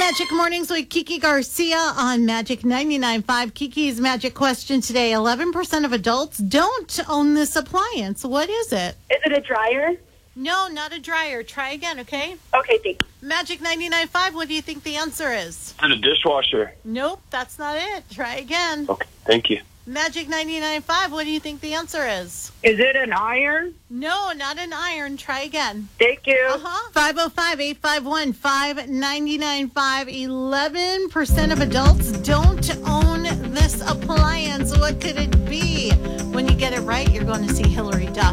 Magic Mornings with Kiki Garcia on Magic 99.5. Kiki's Magic question today. 11% of adults don't own this appliance. What is it? Is it a dryer? No, not a dryer. Try again, okay? Okay, thanks. Magic 99.5, what do you think the answer is? Is it a dishwasher? Nope, that's not it. Try again. Okay, thank you. Magic 99.5, what do you think the answer is? Is it an iron? No, not an iron. Try again. Thank you. 505-851-5995. 11% of adults don't own this appliance. What could it be? When you get it right, you're going to see Hillary Duff.